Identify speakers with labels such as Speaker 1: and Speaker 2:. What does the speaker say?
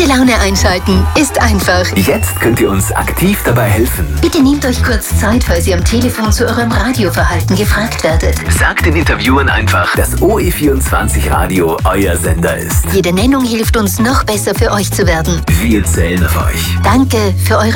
Speaker 1: Gute Laune einschalten ist einfach.
Speaker 2: Jetzt könnt ihr uns aktiv dabei helfen.
Speaker 1: Bitte nehmt euch kurz Zeit, falls ihr am Telefon zu eurem Radioverhalten gefragt werdet.
Speaker 2: Sagt den Interviewern einfach, dass OE24 Radio euer Sender ist.
Speaker 1: Jede Nennung hilft uns, noch besser für euch zu werden.
Speaker 2: Wir zählen auf euch.
Speaker 1: Danke für eure